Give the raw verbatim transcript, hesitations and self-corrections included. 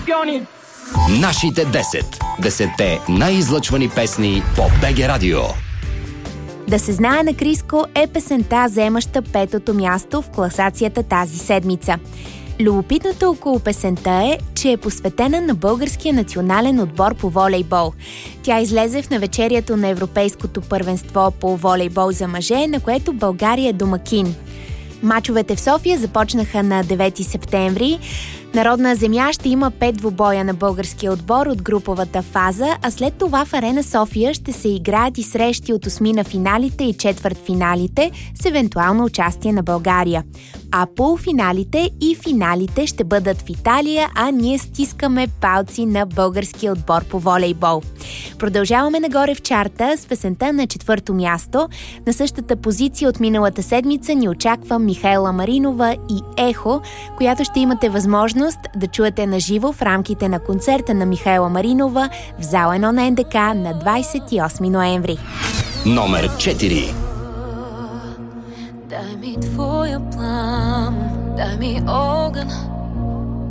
Нашите десет. Десетте най-излъчвани песни по БГ Радио. Да се знае на Криско е песента, заемаща петото място в класацията тази седмица. Любопитното около песента е, че е посветена на българския национален отбор по волейбол. Тя излезе в навечерието на Европейското първенство по волейбол за мъже, на което България е домакин. Мачовете в София започнаха на девети септември. Народна земя ще има пет двубоя на българския отбор от груповата фаза, а след това в Арена София ще се играят и срещи от осми на финалите и четвъртфиналите с евентуално участие на България. А полуфиналите и финалите ще бъдат в Италия, а ние стискаме палци на българския отбор по волейбол. Продължаваме нагоре в чарта с песента на четвърто място. На същата позиция от миналата седмица ни очаква Михаела Маринова и Ехо, която ще имате възможност да чуете на живо в рамките на концерта на Михаела Маринова в зал едно на НДК на двадесет и осми ноември. Номер четири. Дай ми твоя плам, дай ми огън,